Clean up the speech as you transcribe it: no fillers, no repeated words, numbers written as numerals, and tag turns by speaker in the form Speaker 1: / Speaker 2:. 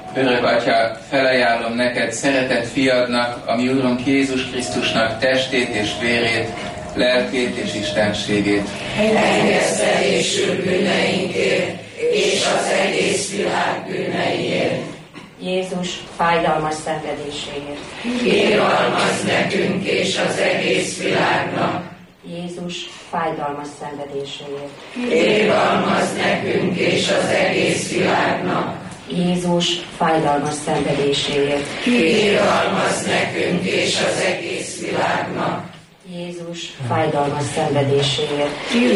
Speaker 1: Örök Atya, felajánlom neked szeretett fiadnak, a mi Urunk Jézus Krisztusnak testét és vérét, lelkét és istenségét.
Speaker 2: Engesztelésül bűneinkért és az egész világ bűneiért.
Speaker 3: Jézus fájdalmas szenvedéséért.
Speaker 2: Irgalmazz nekünk és az egész világnak.
Speaker 3: Jézus fájdalmas szenvedéséért.
Speaker 2: Irgalmazz nekünk és az egész világnak.
Speaker 3: Jézus fájdalmas szenvedéséért.
Speaker 2: Irgalmazz nekünk és az egész világnak.
Speaker 3: Jézus fájdalmas szenvedéséért.